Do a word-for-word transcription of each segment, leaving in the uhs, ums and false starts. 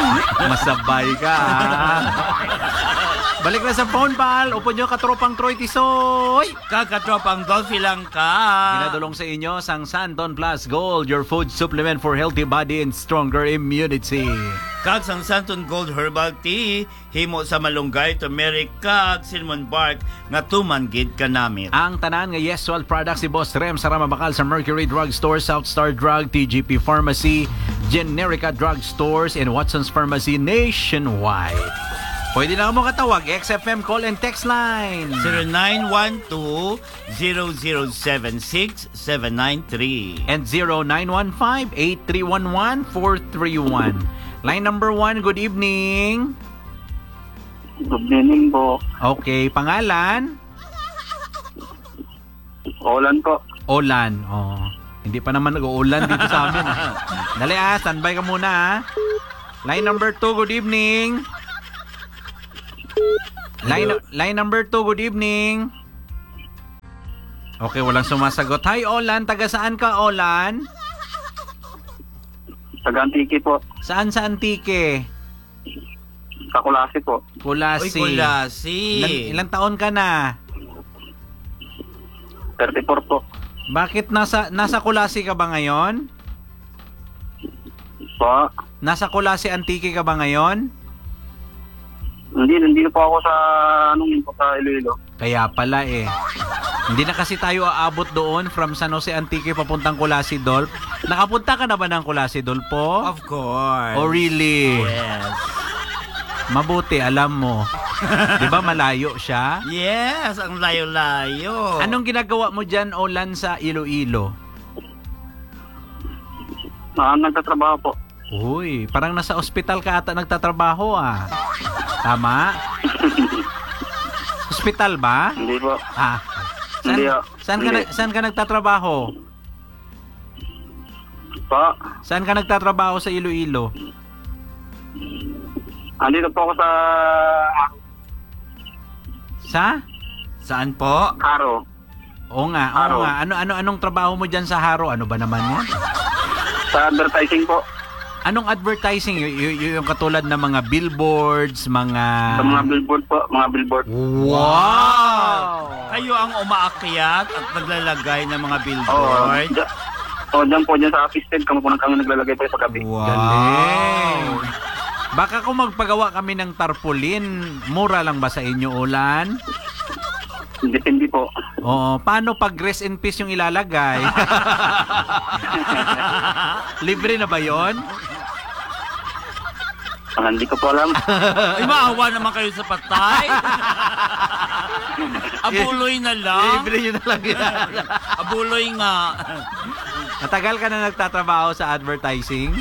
Masabay ka. Balik na sa phone, pal. Upo nyo katropang Troy Tisoy. Kakatropang Dolphy lang ka. Ginadulong sa inyo sang Santon Plus Gold, your food supplement for healthy body and stronger immunity. Kag sang Santon Gold Herbal Tea, himo sa malunggay, turmeric, kag cinnamon bark, nga tumanggid ka namin. Ang tanan nga Yeswal products si Boss Rem sa Ramabakal sa Mercury Drug Store, South Star Drug, T G P Pharmacy, Generica Drug Stores, and Watson's Pharmacy nationwide. Pwede na mo katawag, X F M call and text line. zero nine one two, zero zero seven six, seven nine three. And zero nine one five, eight three one one, four three one. Line number one, good evening. Good evening po. Okay, pangalan? Olan po. Olan. Oh. Hindi pa naman nag-uulan dito sa amin. Ah. Dali ah, standby ka muna ah. Line number two, good evening. Line, line number two, good evening. Okay, walang sumasagot. Hi, Olan. Taga saan ka, Olan? Taga Antique po. Saan sa Antique? Sa Kulasi po. Kulasi. Uy, Kulasi. Ilan, ilang taon ka na? thirty-four po. Bakit nasa nasa Kulasi ka ba ngayon? Po. Nasa Kulasi Antique ka ba ngayon? Hindi, hindi po ako sa anong yun po sa Iloilo. Kaya pala eh. Hindi na kasi tayo aabot doon from San Jose Antique papuntang Kulasi, Dolp. Nakapunta ka na ba ng Kulasi, Dolpo? Of course. Oh, really? Yes. Mabuti, alam mo. Di ba malayo siya? Yes, ang layo-layo. Anong ginagawa mo dyan, Olan, sa Iloilo? Ah, nagtatrabaho po. Uy, parang nasa ospital ka ata nagtatrabaho ah. Tama? Hospital ba? Hindi po. Ah. Saan, Hindi, oh. saan, ka, Hindi. na- saan ka nagtatrabaho? Po. Saan ka nagtatrabaho sa Iloilo? Andito po ako sa Sa? Saan po? Haro. Oo nga, oo Haro. nga. Ano, ano, anong trabaho mo dyan sa Haro? Ano ba naman yan? Sa advertising po. Anong advertising? Y- y- y- yung katulad ng mga billboards, mga... Sa mga billboard po. Mga billboard. Wow! Kayo ang umaakyat at naglalagay ng mga Oo. billboard. Dyan, oh, dyan po, dyan sa assistant. Kami po nang kami naglalagay po sa gabi. Wow. Galing. Baka kung magpagawa kami ng tarpaulin, mura lang ba sa inyo, Ulan? Depende po. Oo. Paano pag rest in peace yung ilalagay? Libre na ba yon? Ang hindi ko po alam. Ay, maawa naman kayo sa patay. Abuloy na lang. Libre yun na lang yan. Abuloy nga. Matagal ka na nagtatrabaho sa advertising?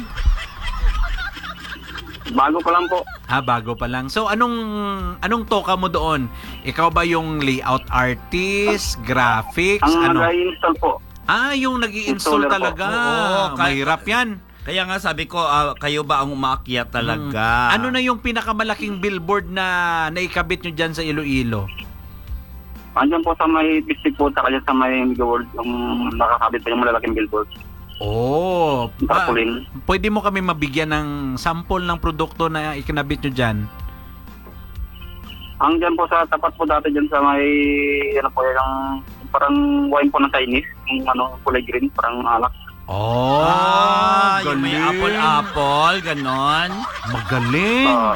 Bago ko lang po. Ah, bago pa lang. So, anong anong toka mo doon? Ikaw ba yung layout artist, graphics, Ang ano? nag-install po. Ah, yung nag-i-install Installer po. talaga. Oo, kaya- Mahirap yan. Kaya nga sabi ko, ah, kayo ba ang umaakyat talaga? Ano na yung pinakamalaking billboard na naikabit nyo dyan sa Iloilo? Andiyan po sa may bisig po, saka dyan sa may Mega World, yung nakakabit pa yung malalaking billboard. Oh, ba, Tarpaulin. pwede mo kami mabigyan ng sample ng produkto na ikinabit nyo dyan? Ang dyan po sa tapat po dati dyan sa may, ano po, yung parang wine po ng Chinese, yung ano, kulay green, parang alak. Oh, Ah, yung may galing. apple-apple, ganon. Magaling. Ah,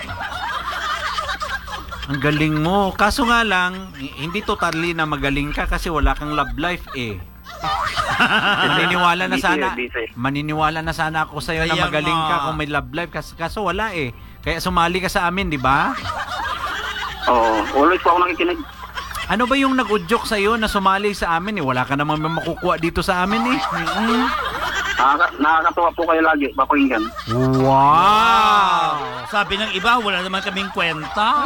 Ang galing mo. Kaso nga lang, h- hindi totally na magaling ka kasi wala kang love life eh. Maniniwala na Busy sana. eh, busy. Maniniwala na sana ako sa iyo na Kaya magaling nga. ka kung may love life kaso, kaso wala eh. Kaya sumali ka sa amin, di ba? Oo, always po ako nakikinig. Ano ba yung nag-udyok sa iyo na sumali sa amin eh? Wala ka namang makukuha dito sa amin eh. Mm. Nakaka, nakakatuwa po kayo lagi, papakinggan. Wow! Sabi ng iba, wala naman kaming kwenta.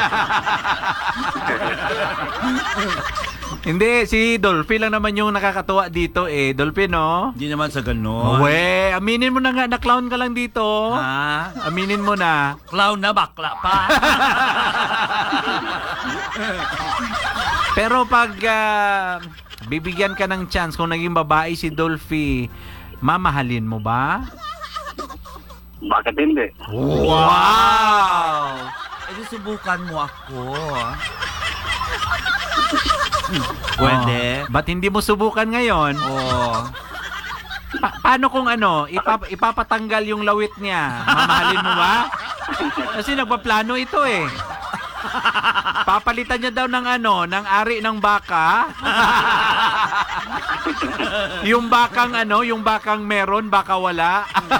Hindi, si Dolphy lang naman yung nakakatuwa dito eh. Dolphy, no? Hindi naman sa ganon. We, aminin mo na nga na clown ka lang dito. Ha? Aminin mo na. Clown na bakla pa. Pero pag ah, bibigyan ka ng chance kung naging babae si Dolphy, mamahalin mo ba? Bakit hindi? Wow! Eh, di subukan mo ako. Pwede? Oh, ba't hindi mo subukan ngayon? Oo. Pa- paano kung ano, ipap- ipapatanggal yung lawit niya? Mamahalin mo ba? Kasi nagpaplano ito eh. Papalitan niya daw ng ano, ng ari ng baka. Yung bakang ano, yung bakang meron, baka wala.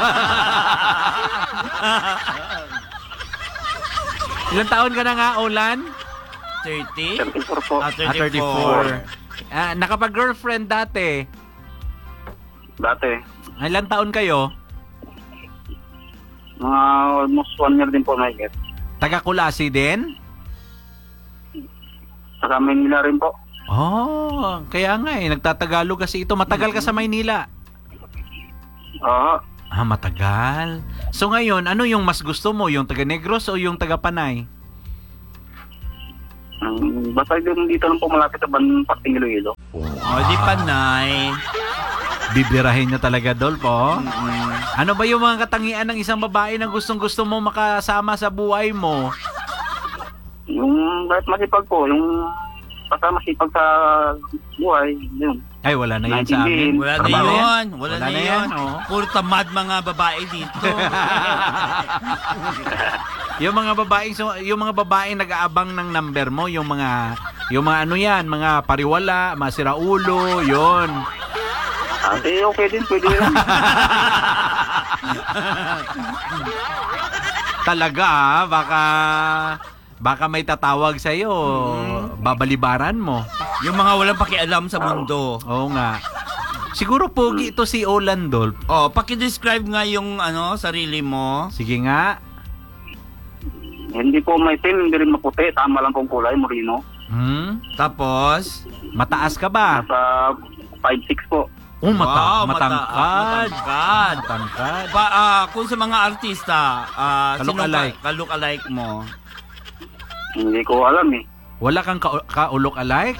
Ilang taon ka na nga, Olan? thirty? thirty-four po. Ah, Ah, thirty-four. Ah, nakapag-girlfriend dati. Dati. Ilang taon kayo? Mga almost one year din po na get. Taga-Kulasi din? Sa Manila rin po. Oh, kaya nga eh, nagtatagalog kasi ito. Matagal ka sa Maynila? Oo. Ah, matagal. So ngayon, ano yung mas gusto mo? Yung taga-Negros o yung taga-Panay? Um, basta din dito lang po malapit sa Banparting Iloilo. Oh, di Panay. Bibirahin niya talaga, Dolpo. Mm-hmm. Ano ba yung mga katangian ng isang babae na gustong-gusto mo makasama sa buhay mo? Yung kahit masipag po, yung basta masipag sa buhay, yun. Ay, wala na yan sa amin. Wala na Trabaho yun. yan. Wala, Wala na, na yun. yan, oh. Puro tamad mga babae dito. Yung mga babaeng so, yung mga babaeng nag-aabang ng number mo, yung mga yung mga ano yan, mga pariwala, mga siraulo, yon. Ate, okay din, pwede rin. Talaga, ah, baka baka may tatawag sa iyo, babalibaran mo. Yung mga walang pakialam sa mundo. Oo nga. Siguro pogi ito si Olan, Dolp. Oh, paki-describe nga yung ano, sarili mo. Sige nga. Hindi po may tin, hindi rin maputi. Tama lang pong kulay, morino. Hmm? Tapos, Mataas ka ba? Nasa five six po. Oh, mata wow, mata- matangkad. matangkad. Matangkad. Pa, ah, kung sa mga artista, ah, sino Ka-look-alike. ka, ka-look-alike mo? Hindi ko alam eh. Wala kang ka- kaulok alike?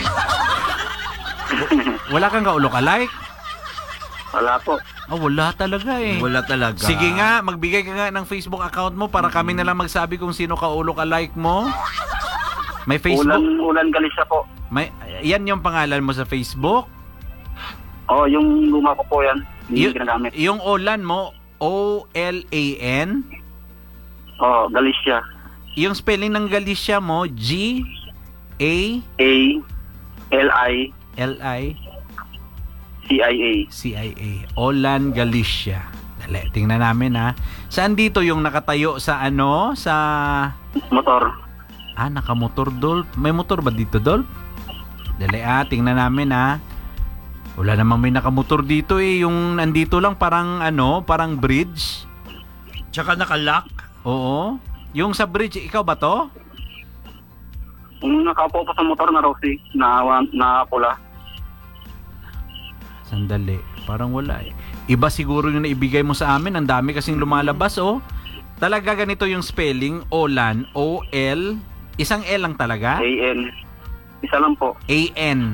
Wala kang kaulok alike? Wala po. Oh, wala talaga eh. Wala talaga. Sige nga, magbigay ka nga ng Facebook account mo para kami na lang magsabi kung sino kaulok alike mo. May Facebook? Ulan, ulan Galicia po. May, yan yung pangalan mo sa Facebook? Oh, yung luma ko po yan. Hindi Y- ginagamit. yung Olan mo, O L A N? Oh, Galicia. Yung spelling ng Galicia mo, G A A L I L I C I A. C I A. Olan Galicia. Dali, tingnan namin ha. Saan dito yung nakatayo sa ano? Sa... Motor. Ah, nakamotor, Dolp. May motor ba dito, Dolp? Dali ah, tingnan namin ha. Wala namang may nakamotor dito eh. Yung nandito lang parang ano, parang bridge. Tsaka nakalock. Oo. Yung sa bridge, ikaw ba to? Yung nakaupo pa sa motor na Rosie, na, na pula. Sandali. Parang wala eh. Iba siguro yung naibigay mo sa amin. Ang dami kasing lumalabas, oh. Talaga ganito yung spelling. Olan. O L. Isang L lang talaga? A N. Isa lang po. A N.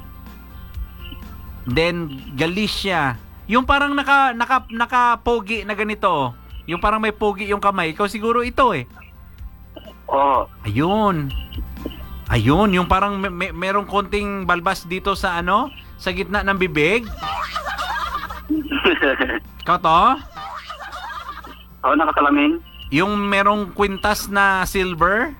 Then, Galicia. Yung parang naka, naka, naka-pogi na ganito. Yung parang may pogi yung kamay. Ikaw siguro ito eh. Oh, Ayun. Ayun. Yung parang may, may, merong konting balbas dito sa ano? Sa gitna ng bibig. Ikaw to? oh, nakasalamin. Yung merong kwintas na silver.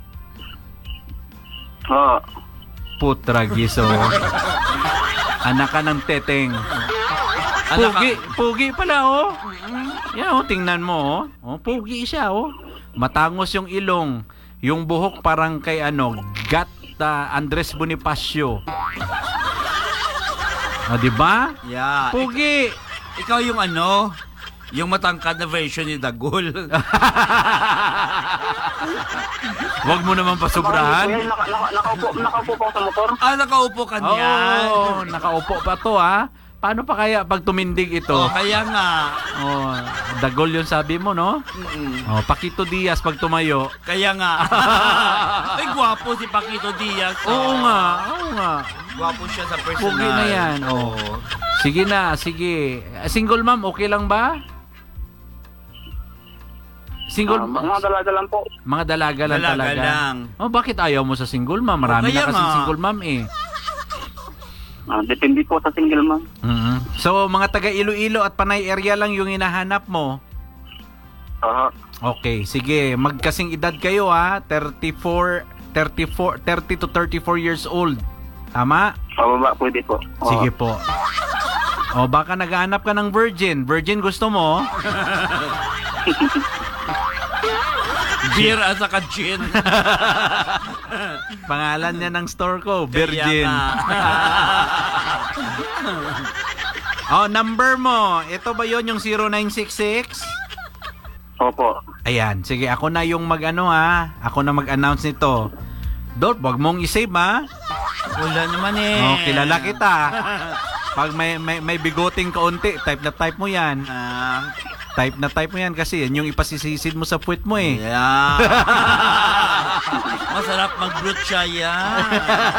Oh, Putra giso. Anak ka ng teteng. Anak Pugi, pugi pala oh. Yan oh, tingnan mo oh. Oh, pugi siya oh. Matangos yung ilong. Yung buhok parang kay ano, Gat uh, Andres Bonifacio. O, di ba? Yeah. Pugi. Ik- ikaw yung ano, yung matangkad na version ni Dagol. Wag mo naman pasubrahan. Kuya, naka, naka, nakaupo, nakaupo pa ako sa motor. ah, nakaupo ka niyan. Oh, nakaupo pa to ha. Paano pa kaya pag tumindig ito? Oh, kaya nga. Oh, Dagol yung sabi mo, no? Mm-mm. Oh, Paquito Diaz pag tumayo. Kaya nga. Ay, gwapo si Paquito Diaz. Oo nga, oo nga. Gwapo siya sa personal. Pugi na yan, oh. Sige na, sige. Single mom, okay lang ba? Single, Ah, mga dalaga lang po. mga dalaga lang Dalaga talaga. lang. Oh, bakit ayaw mo sa single mom? Marami Oh, kaya na kasi nga. single mom eh. Ah, depende po sa single ma'am. Mhm. So, mga taga Iloilo at Panay area lang yung hinahanap mo. Aha. Okay, sige. Magkasing edad kayo ha. thirty-four, thirty-four, thirty to thirty-four years old. Tama? Pababa, pwede po. Oo. Sige po. O baka naghahanap ka ng virgin. Virgin gusto mo? Beer at saka gin. Pangalan niya ng store ko, Kaya Virgin. nga. Oh, number mo. Ito ba yon yung zero nine six six? Opo. Ayan, sige, ako na yung mag-ano ha. Ako na mag-announce nito. Dort, wag mong i-save ha. Wala naman eh. Oh, kilala kita. Pag may, may, may bigoting kaunti, type na type mo yan. Ah, Type na type mo yan kasi yan yung ipasisisid mo sa puwet mo eh. yeah. Masarap mag-brute siya yan.